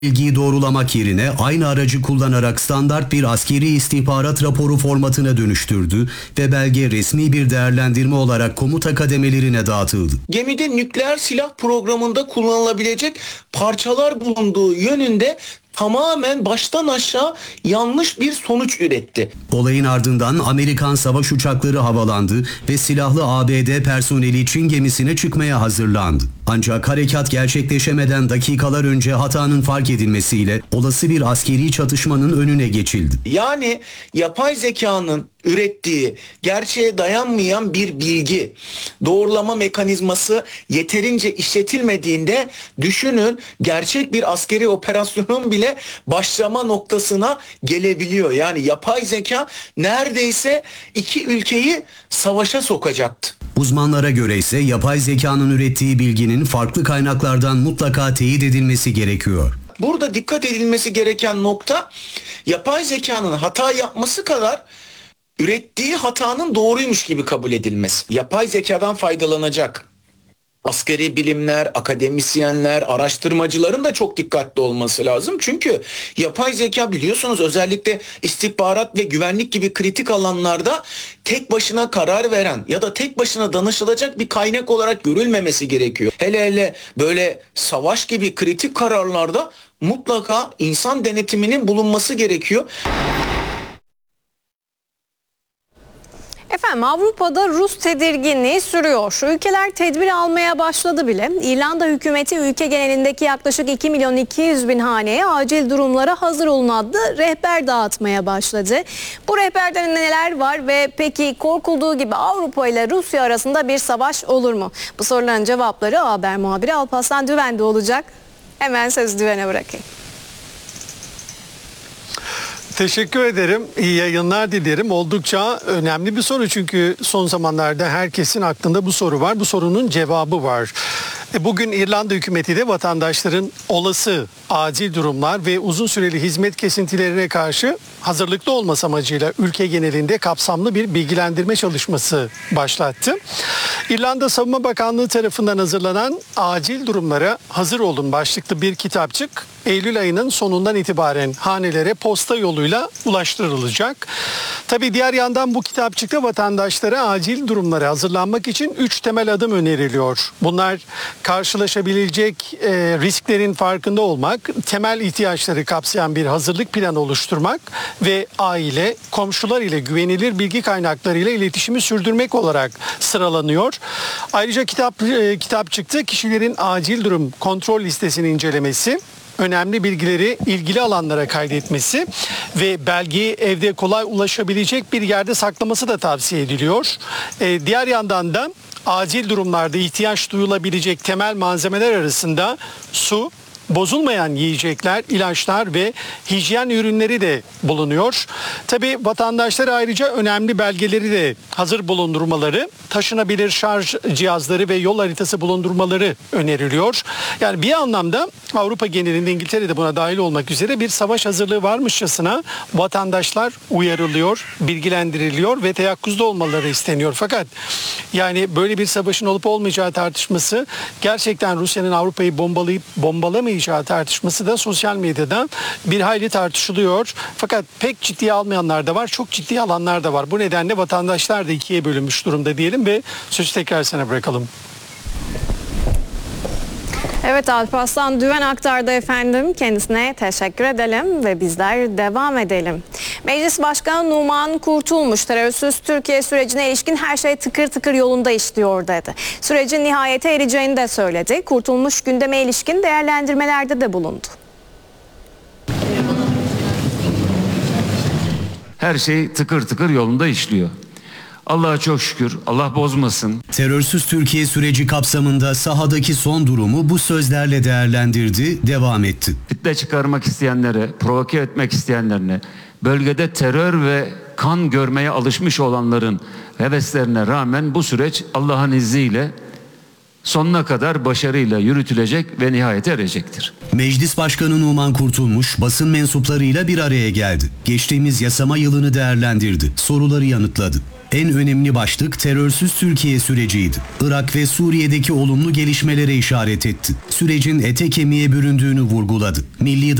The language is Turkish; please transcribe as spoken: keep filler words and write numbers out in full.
Bilgiyi doğrulamak yerine aynı aracı kullanarak standart bir askeri istihbarat raporu formatına dönüştürdü ve belge resmi bir değerlendirme olarak komuta kademelerine dağıtıldı. Gemide nükleer silah programında kullanılabilecek parçalar bulunduğu yönünde tamamen baştan aşağı yanlış bir sonuç üretti. Olayın ardından Amerikan savaş uçakları havalandı ve silahlı A B D personeli Çin gemisine çıkmaya hazırlandı. Ancak harekat gerçekleşemeden dakikalar önce hatanın fark edilmesiyle olası bir askeri çatışmanın önüne geçildi. Yani yapay zekanın ürettiği gerçeğe dayanmayan bir bilgi doğrulama mekanizması yeterince işletilmediğinde düşünün gerçek bir askeri operasyonun bile başlama noktasına gelebiliyor. Yani yapay zeka neredeyse iki ülkeyi savaşa sokacaktı. Uzmanlara göre ise yapay zekanın ürettiği bilginin farklı kaynaklardan mutlaka teyit edilmesi gerekiyor. Burada dikkat edilmesi gereken nokta yapay zekanın hata yapması kadar ürettiği hatanın doğruymuş gibi kabul edilmesi. Yapay zekadan faydalanacak askeri bilimler, akademisyenler, araştırmacıların da çok dikkatli olması lazım. Çünkü yapay zeka biliyorsunuz özellikle istihbarat ve güvenlik gibi kritik alanlarda tek başına karar veren ya da tek başına danışılacak bir kaynak olarak görülmemesi gerekiyor. Hele hele böyle savaş gibi kritik kararlarda mutlaka insan denetiminin bulunması gerekiyor. Efendim Avrupa'da Rus tedirginliği sürüyor. Ülkeler tedbir almaya başladı bile. İrlanda hükümeti ülke genelindeki yaklaşık iki milyon iki yüz bin haneye acil durumlara hazır olun adlı rehber dağıtmaya başladı. Bu rehberde neler var ve peki korkulduğu gibi Avrupa ile Rusya arasında bir savaş olur mu? Bu soruların cevapları haber muhabiri Alparslan Düven'de olacak. Hemen sözü Düven'e bırakayım. Teşekkür ederim. İyi yayınlar dilerim. Oldukça önemli bir soru çünkü son zamanlarda herkesin aklında bu soru var. Bu sorunun cevabı var. Bugün İrlanda hükümeti de vatandaşların olası acil durumlar ve uzun süreli hizmet kesintilerine karşı hazırlıklı olması amacıyla ülke genelinde kapsamlı bir bilgilendirme çalışması başlattı. İrlanda Savunma Bakanlığı tarafından hazırlanan Acil Durumlara Hazır Olun başlıklı bir kitapçık Eylül ayının sonundan itibaren hanelere posta yoluyla ulaştırılacak. Tabii diğer yandan bu kitapçıkta vatandaşlara acil durumlara hazırlanmak için üç temel adım öneriliyor. Bunlar karşılaşabilecek e, risklerin farkında olmak, temel ihtiyaçları kapsayan bir hazırlık planı oluşturmak ve aile, komşular ile güvenilir bilgi kaynaklarıyla iletişimi sürdürmek olarak sıralanıyor. Ayrıca kitap e, kitapçıkta kişilerin acil durum kontrol listesini incelemesi, önemli bilgileri ilgili alanlara kaydetmesi ve belgeyi evde kolay ulaşabilecek bir yerde saklaması da tavsiye ediliyor. Ee, diğer yandan da acil durumlarda ihtiyaç duyulabilecek temel malzemeler arasında su, bozulmayan yiyecekler, ilaçlar ve hijyen ürünleri de bulunuyor. Tabii vatandaşlar ayrıca önemli belgeleri de hazır bulundurmaları, taşınabilir şarj cihazları ve yol haritası bulundurmaları öneriliyor. Yani bir anlamda Avrupa genelinde, İngiltere'de buna dahil olmak üzere bir savaş hazırlığı varmışçasına vatandaşlar uyarılıyor, bilgilendiriliyor ve teyakkuzda olmaları isteniyor. Fakat yani böyle bir savaşın olup olmayacağı tartışması, gerçekten Rusya'nın Avrupa'yı bombalayıp bombalamayacağı tartışması da sosyal medyada bir hayli tartışılıyor. Fakat pek ciddiye almayanlar da var, çok ciddiye alanlar da var. Bu nedenle vatandaşlar da ikiye bölünmüş durumda diyelim ve sözü tekrar sana bırakalım. Evet, Alparslan Düven aktardı efendim. Kendisine teşekkür edelim ve bizler devam edelim. Meclis Başkanı Numan Kurtulmuş, terörsüz Türkiye sürecine ilişkin her şey tıkır tıkır yolunda işliyor dedi. Sürecin nihayete ereceğini de söyledi. Kurtulmuş gündeme ilişkin değerlendirmelerde de bulundu. Her şey tıkır tıkır yolunda işliyor. Allah'a çok şükür, Allah bozmasın. Terörsüz Türkiye süreci kapsamında sahadaki son durumu bu sözlerle değerlendirdi, devam etti. Fitne çıkarmak isteyenlere, provoke etmek isteyenlerine, bölgede terör ve kan görmeye alışmış olanların heveslerine rağmen bu süreç Allah'ın izniyle sonuna kadar başarıyla yürütülecek ve nihayete erecektir. Meclis Başkanı Numan Kurtulmuş basın mensuplarıyla bir araya geldi. Geçtiğimiz yasama yılını değerlendirdi, soruları yanıtladı. En önemli başlık terörsüz Türkiye süreciydi. Irak ve Suriye'deki olumlu gelişmelere işaret etti. Sürecin ete kemiğe büründüğünü vurguladı. Milli